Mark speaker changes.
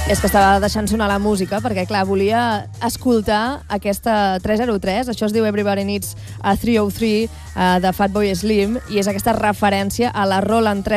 Speaker 1: És que estava deixant sonar la música perquè, clar, volia escoltar aquesta 303, això es diu Everybody Needs a 303 de Fatboy Slim, i és aquesta referència a la Roland 3